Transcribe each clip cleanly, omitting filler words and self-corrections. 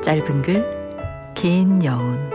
짧은 글, 긴 여운.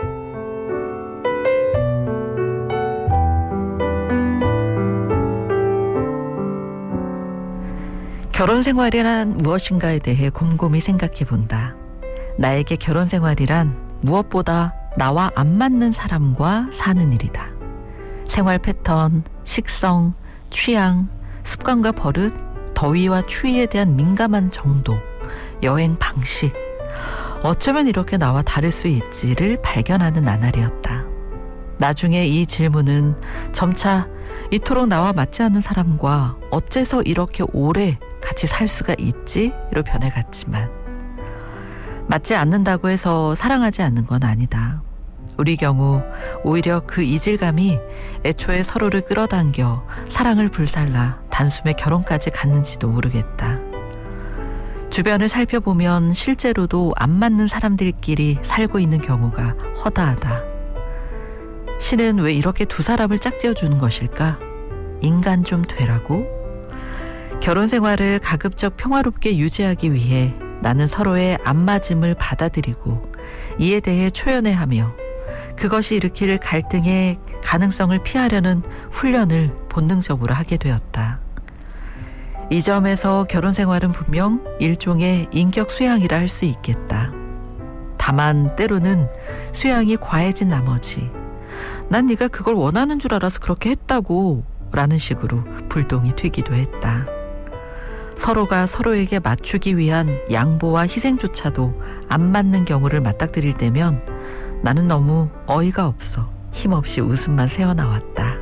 결혼 생활이란 무엇인가에 대해 곰곰이 생각해 본다. 나에게 결혼 생활이란 무엇보다 나와 안 맞는 사람과 사는 일이다. 생활 패턴, 식성, 취향, 습관과 버릇, 더위와 추위에 대한 민감한 정도, 여행 방식, 어쩌면 이렇게 나와 다를 수 있지를 발견하는 나날이었다. 나중에 이 질문은 점차 이토록 나와 맞지 않는 사람과 어째서 이렇게 오래 같이 살 수가 있지로 변해갔지만, 맞지 않는다고 해서 사랑하지 않는 건 아니다. 우리 경우 오히려 그 이질감이 애초에 서로를 끌어당겨 사랑을 불살라 단숨에 결혼까지 갔는지도 모르겠다. 주변을 살펴보면 실제로도 안 맞는 사람들끼리 살고 있는 경우가 허다하다. 신은 왜 이렇게 두 사람을 짝지어 주는 것일까? 인간 좀 되라고? 결혼 생활을 가급적 평화롭게 유지하기 위해 나는 서로의 안 맞음을 받아들이고 이에 대해 초연해하며 그것이 일으킬 갈등의 가능성을 피하려는 훈련을 본능적으로 하게 되었다. 이 점에서 결혼 생활은 분명 일종의 인격 수양이라 할 수 있겠다. 다만 때로는 수양이 과해진 나머지 난 네가 그걸 원하는 줄 알아서 그렇게 했다고 라는 식으로 불똥이 튀기도 했다. 서로가 서로에게 맞추기 위한 양보와 희생조차도 안 맞는 경우를 맞닥뜨릴 때면 나는 너무 어이가 없어 힘없이 웃음만 새어나왔다.